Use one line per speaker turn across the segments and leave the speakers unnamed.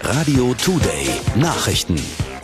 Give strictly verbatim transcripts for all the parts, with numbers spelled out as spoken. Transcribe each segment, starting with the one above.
Radio Today Nachrichten.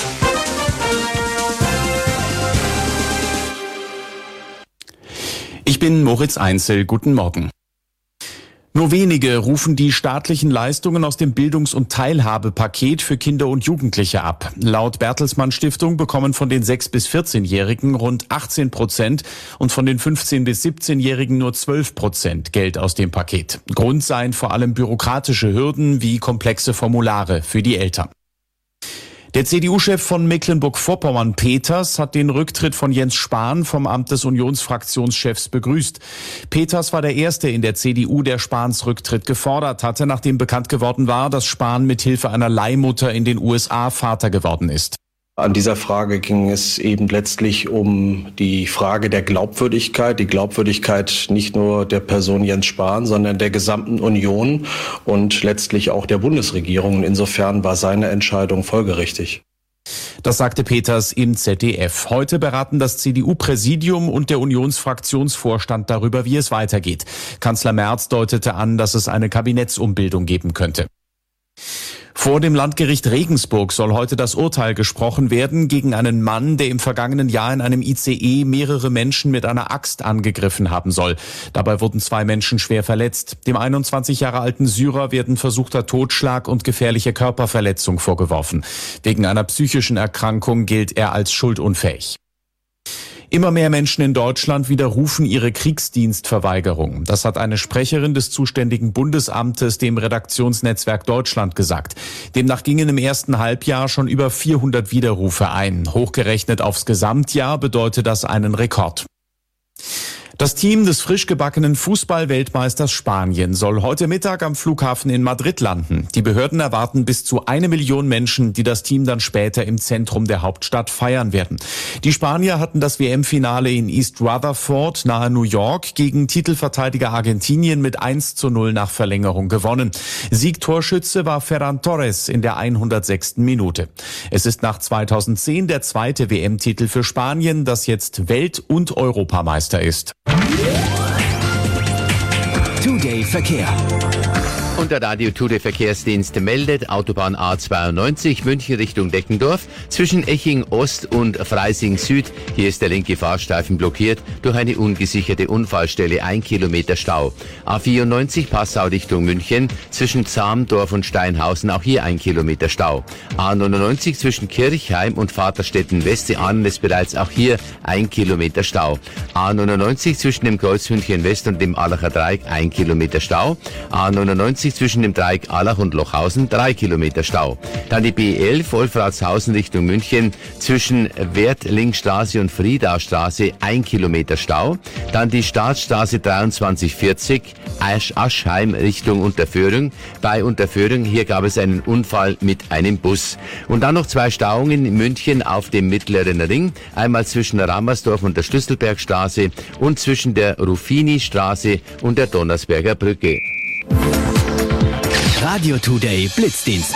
Ich bin Moritz Einzel. Guten Morgen. Nur wenige rufen die staatlichen Leistungen aus dem Bildungs- und Teilhabepaket für Kinder und Jugendliche ab. Laut Bertelsmann Stiftung bekommen von den sechs- bis vierzehnjährigen rund achtzehn Prozent und von den fünfzehn- bis siebzehnjährigen nur zwölf Prozent Geld aus dem Paket. Grund seien vor allem bürokratische Hürden wie komplexe Formulare für die Eltern. Der C D U-Chef von Mecklenburg-Vorpommern, Peters, hat den Rücktritt von Jens Spahn vom Amt des Unionsfraktionschefs begrüßt. Peters war der Erste in der C D U, der Spahns Rücktritt gefordert hatte, nachdem bekannt geworden war, dass Spahn mit Hilfe einer Leihmutter in den U S A Vater geworden ist.
An dieser Frage ging es eben letztlich um die Frage der Glaubwürdigkeit, die Glaubwürdigkeit nicht nur der Person Jens Spahn, sondern der gesamten Union und letztlich auch der Bundesregierung. Insofern war seine Entscheidung folgerichtig.
Das sagte Peters im Z D F. Heute beraten das C D U-Präsidium und der Unionsfraktionsvorstand darüber, wie es weitergeht. Kanzler Merz deutete an, dass es eine Kabinettsumbildung geben könnte. Vor dem Landgericht Regensburg soll heute das Urteil gesprochen werden gegen einen Mann, der im vergangenen Jahr in einem I C E mehrere Menschen mit einer Axt angegriffen haben soll. Dabei wurden zwei Menschen schwer verletzt. Dem einundzwanzig Jahre alten Syrer werden versuchter Totschlag und gefährliche Körperverletzung vorgeworfen. Wegen einer psychischen Erkrankung gilt er als schuldunfähig. Immer mehr Menschen in Deutschland widerrufen ihre Kriegsdienstverweigerung. Das hat eine Sprecherin des zuständigen Bundesamtes dem Redaktionsnetzwerk Deutschland gesagt. Demnach gingen im ersten Halbjahr schon über vierhundert Widerrufe ein. Hochgerechnet aufs Gesamtjahr bedeutet das einen Rekord. Das Team des frisch gebackenen Fußball-Weltmeisters Spanien soll heute Mittag am Flughafen in Madrid landen. Die Behörden erwarten bis zu eine Million Menschen, die das Team dann später im Zentrum der Hauptstadt feiern werden. Die Spanier hatten das W M-Finale in East Rutherford nahe New York gegen Titelverteidiger Argentinien mit eins zu null nach Verlängerung gewonnen. Siegtorschütze war Ferran Torres in der hundertsechsten Minute. Es ist nach zweitausendzehn der zweite W M-Titel für Spanien, das jetzt Welt- und Europameister ist.
Today Verkehr.
Und der Radio Today Verkehrsdienst meldet, Autobahn A zweiundneunzig, München Richtung Deckendorf, zwischen Eching Ost und Freising Süd. Hier ist der linke Fahrstreifen blockiert durch eine ungesicherte Unfallstelle, ein Kilometer Stau. A vierundneunzig Passau Richtung München, zwischen Zamdorf und Steinhausen, auch hier ein Kilometer Stau. A neunundneunzig zwischen Kirchheim und Vaterstetten West, Sie ahnen es bereits, auch hier ein Kilometer Stau. A neunundneunzig zwischen dem Kreuz München West und dem Allacher Dreieck, ein Kilometer Stau. A neunundneunzig zwischen dem Dreieck Allach und Lochhausen, drei Kilometer Stau. Dann die B elf Wolfratshausen Richtung München, zwischen Wertlingstraße und Friedaustraße, ein Kilometer Stau. Dann die Staatsstraße dreiundzwanzig vierzig Asch Aschheim Richtung Unterföhring. Bei Unterföhring, hier gab es einen Unfall mit einem Bus. Und dann noch zwei Stauungen in München auf dem Mittleren Ring. Einmal zwischen Rammersdorf und der Schlüsselbergstraße und zwischen der Ruffini-Straße und der Donnersberger Brücke.
Radio Today Blitzdienst.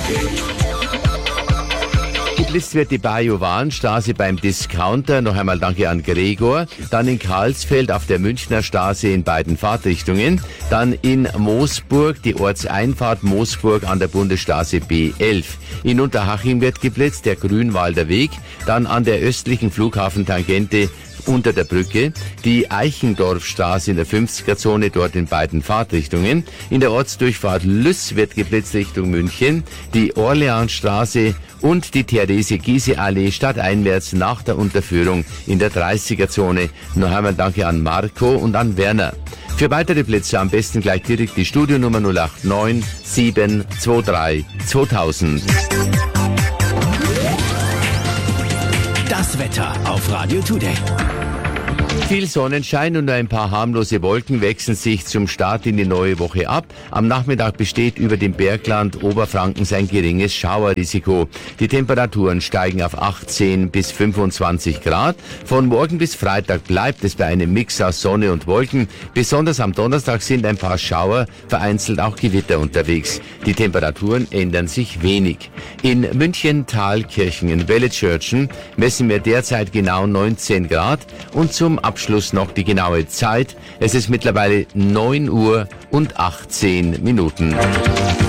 Geblitzt wird die Bajowanstraße beim Discounter. Noch einmal danke an Gregor. Dann in Karlsfeld auf der Münchner Straße in beiden Fahrtrichtungen. Dann in Moosburg, die Ortseinfahrt Moosburg an der Bundesstraße B elf. In Unterhaching wird geblitzt, der Grünwalder Weg. Dann an der östlichen Flughafentangente unter der Brücke, die Eichendorfstraße in der fünfziger-Zone, dort in beiden Fahrtrichtungen. In der Ortsdurchfahrt Lüss wird geblitzt Richtung München, die Orleansstraße und die Therese-Giese-Allee stadteinwärts nach der Unterführung in der dreißiger-Zone. Noch einmal danke an Marco und an Werner. Für weitere Blitze am besten gleich direkt die Studionummer null acht neun sieben zwei drei zweitausend.
Das Wetter auf Radio Today.
Viel Sonnenschein und nur ein paar harmlose Wolken wechseln sich zum Start in die neue Woche ab. Am Nachmittag besteht über dem Bergland Oberfrankens ein geringes Schauerrisiko. Die Temperaturen steigen auf achtzehn bis fünfundzwanzig Grad. Von morgen bis Freitag bleibt es bei einem Mix aus Sonne und Wolken. Besonders am Donnerstag sind ein paar Schauer, vereinzelt auch Gewitter unterwegs. Die Temperaturen ändern sich wenig. In München, Thalkirchen, in Welletschörtchen messen wir derzeit genau neunzehn Grad und zum Abschluss noch die genaue Zeit. Es ist mittlerweile neun Uhr und achtzehn Minuten.